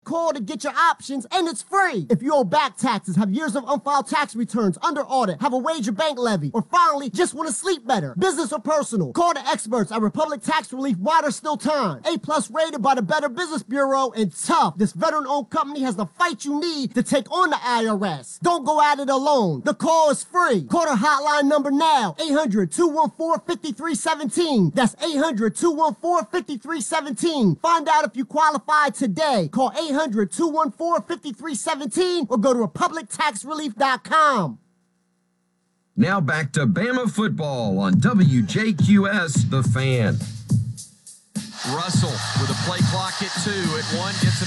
call to get your options, and it's free. If you owe back taxes, have years of unfiled tax returns, under audit, have a wage or bank levy, or finally just want to sleep better, business or personal, call the experts at Republic Tax Relief while there's still time. A+ rated by the Better Business Bureau, and tough. This veteran-owned company has the fight you need to take on the IRS. Don't go at it alone. The call is free. Call their hotline number now, 800-214-5317. That's 800-214-5317. Find out if you qualify today. Call 800-214-5317 or go to republictaxrelief.com. Now back to Bama football on WJQS, The Fan. Russell with a play clock at 2 at 1 gets it